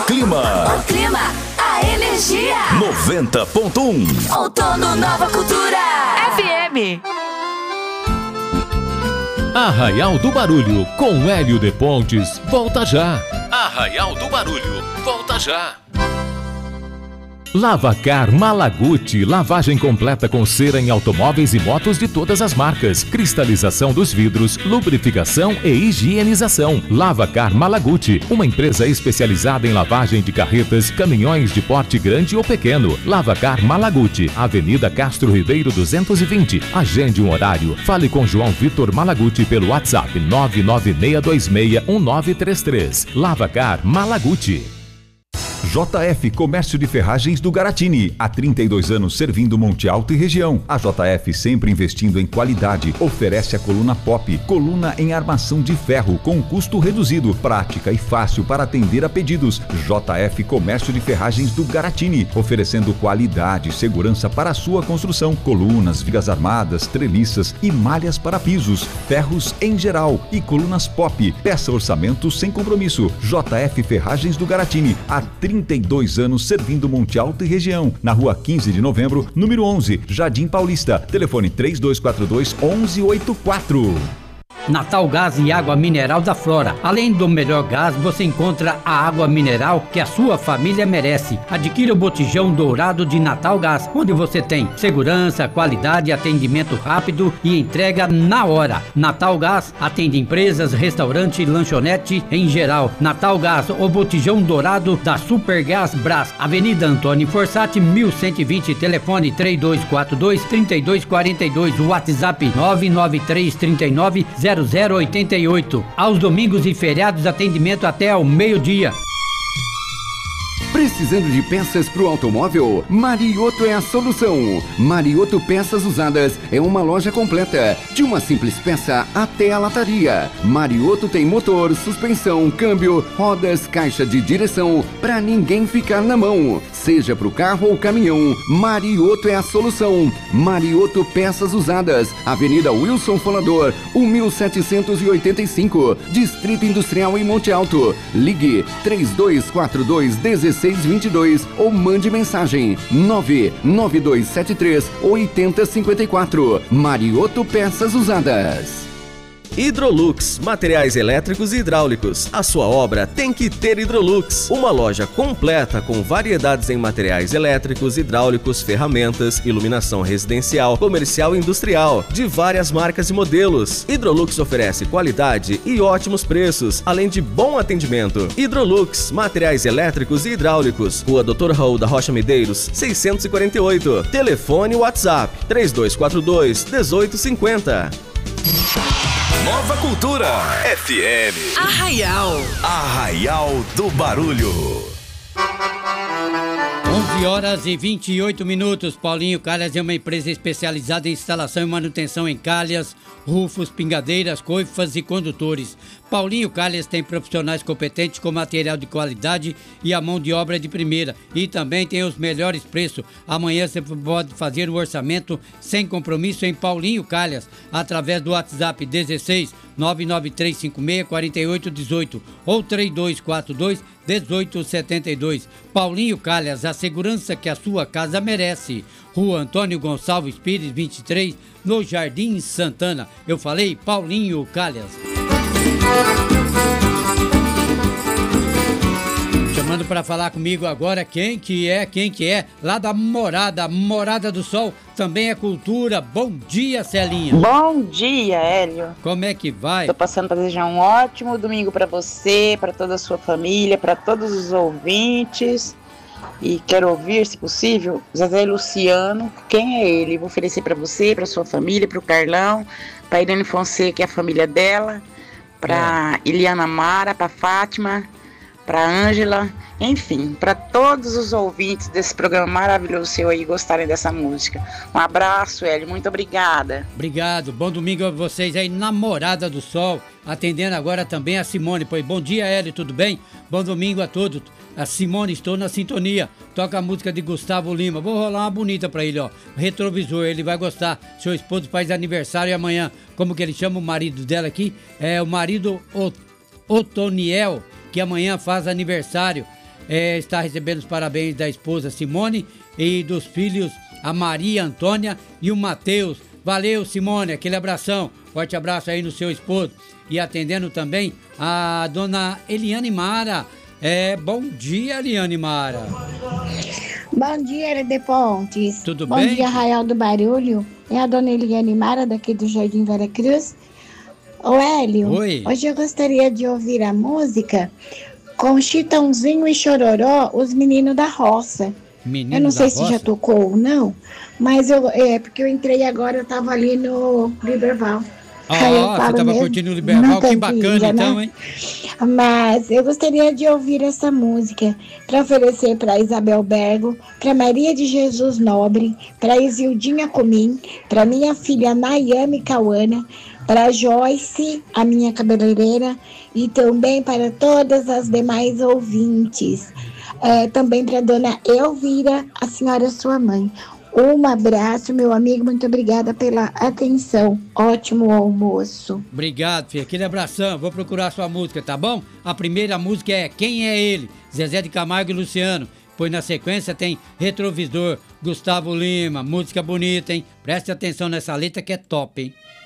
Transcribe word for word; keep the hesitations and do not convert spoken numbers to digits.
clima. O clima, a energia. noventa ponto um. Outono Nova Cultura. F M. Arraial do Barulho, com Hélio de Pontes, volta já. Arraial do Barulho, volta já. Lavacar Malaguti, lavagem completa com cera em automóveis e motos de todas as marcas, cristalização dos vidros, lubrificação e higienização. Lavacar Malaguti, uma empresa especializada em lavagem de carretas, caminhões de porte grande ou pequeno. Lavacar Malaguti, Avenida Castro Ribeiro duzentos e vinte. Agende um horário. Fale com João Vitor Malaguti pelo WhatsApp nove nove seis dois seis um nove três três. Lavacar Malaguti. J F Comércio de Ferragens do Garatini, há trinta e dois anos servindo Monte Alto e região. A J F, sempre investindo em qualidade, oferece a coluna Pop, coluna em armação de ferro com custo reduzido, prática e fácil para atender a pedidos. J F Comércio de Ferragens do Garatini, oferecendo qualidade e segurança para a sua construção, colunas, vigas armadas, treliças e malhas para pisos, ferros em geral e colunas Pop. Peça orçamento sem compromisso. J F Ferragens do Garatini, há trinta e dois anos servindo Monte Alto e região. Na rua quinze de novembro, número onze, Jardim Paulista. Telefone três dois quatro dois, onze oitenta e quatro. Natal Gás e Água Mineral da Flora. Além do melhor gás, você encontra a água mineral que a sua família merece. Adquira o botijão dourado de Natal Gás, onde você tem segurança, qualidade, atendimento rápido e entrega na hora. Natal Gás atende empresas, restaurante, lanchonete em geral. Natal Gás, o botijão dourado da Supergás Brás. Avenida Antônio Forçati, mil cento e vinte, telefone três dois quatro dois, três dois quatro dois, WhatsApp nove nove três três nove, zero zero oito oito. Aos domingos e feriados, atendimento até ao meio-dia. Precisando de peças para o automóvel? Marioto é a solução. Marioto Peças Usadas é uma loja completa, de uma simples peça até a lataria. Marioto tem motor, suspensão, câmbio, rodas, caixa de direção, para ninguém ficar na mão. Seja para o carro ou caminhão, Marioto é a solução. Marioto Peças Usadas, Avenida Wilson Folador, mil setecentos e oitenta e cinco, Distrito Industrial em Monte Alto. Ligue três dois quatro dois, um seis dois dois ou mande mensagem nove nove dois sete três, oito zero cinco quatro. Marioto Peças Usadas. Hidrolux, materiais elétricos e hidráulicos. A sua obra tem que ter Hidrolux. Uma loja completa com variedades em materiais elétricos, hidráulicos, ferramentas, iluminação residencial, comercial e industrial, de várias marcas e modelos. Hidrolux oferece qualidade e ótimos preços, além de bom atendimento. Hidrolux, materiais elétricos e hidráulicos. Rua doutor Raul da Rocha Medeiros, seiscentos e quarenta e oito. Telefone WhatsApp três dois quatro dois, um oito cinco zero. Nova Cultura F M. Arraial. Arraial do Barulho. onze horas e vinte e oito minutos. Paulinho Calhas é uma empresa especializada em instalação e manutenção em calhas, rufos, pingadeiras, coifas e condutores. Paulinho Calhas tem profissionais competentes com material de qualidade e a mão de obra de primeira. E também tem os melhores preços. Amanhã você pode fazer o orçamento sem compromisso em Paulinho Calhas, através do WhatsApp dezesseis, nove nove três cinco seis, quatro oito um oito ou três dois quatro dois, um oito sete dois. Paulinho Calhas, a segurança que a sua casa merece. Rua Antônio Gonçalves Pires, vinte e três, no Jardim Santana. Eu falei Paulinho Calhas. Chamando para falar comigo agora quem que é, quem que é, lá da Morada, Morada do Sol, também é cultura. Bom dia, Celinha. Bom dia, Hélio. Como é que vai? Tô passando para desejar um ótimo domingo para você, para toda a sua família, para todos os ouvintes. E quero ouvir, se possível, Zezé Luciano. Quem é ele? Vou oferecer para você, para sua família, para o Carlão, para Irene Fonseca, que é a família dela, para é. Eliana Mara, para Fátima, para Ângela, enfim, para todos os ouvintes desse programa maravilhoso seu aí gostarem dessa música. Um abraço, Hélio, muito obrigada. Obrigado, bom domingo a vocês aí na Morada do Sol, atendendo agora também a Simone. Pois bom dia, Hélio, tudo bem? Bom domingo a todos. A Simone, estou na sintonia. Toca a música de Gustavo Lima. Vou rolar uma bonita pra ele, ó. Retrovisor, ele vai gostar. Seu esposo faz aniversário amanhã. Como que ele chama o marido dela aqui? É o marido Otoniel, que amanhã faz aniversário. é, está recebendo os parabéns da esposa Simone e dos filhos a Maria Antônia e o Matheus. Valeu, Simone, aquele abração. Forte abraço aí no seu esposo. E atendendo também a dona Eliane Mara. É, bom dia, Eliane Mara. Bom dia, de Pontes. Tudo bom bem? Bom dia, Arraial do Barulho. É a dona Eliane Mara, daqui do Jardim Vera Cruz. Ô, Hélio, Oi. Hoje eu gostaria de ouvir a música com Chitãozinho e Chororó, Os Meninos da Roça. Menino eu não sei da se Roça? já tocou ou não, mas eu, é porque eu entrei agora, eu tava ali no Liberval. Ah, Aí eu você falo tava mesmo, curtindo o Liberval, não que tanto bacana ilha, então, né? hein? Mas eu gostaria de ouvir essa música para oferecer para Isabel Bergo, para Maria de Jesus Nobre, para Isildinha Comim, para minha filha Nayame Cauana, para Joyce, a minha cabeleireira, e também para todas as demais ouvintes. É, também para dona Elvira, a senhora sua mãe. Um abraço, meu amigo, muito obrigada pela atenção. Ótimo almoço. Obrigado, filho. Aquele abração. Vou procurar sua música, tá bom? A primeira música é Quem é Ele? Zezé de Camargo e Luciano. Pois na sequência tem Retrovisor, Gustavo Lima. Música bonita, hein? Preste atenção nessa letra que é top, hein?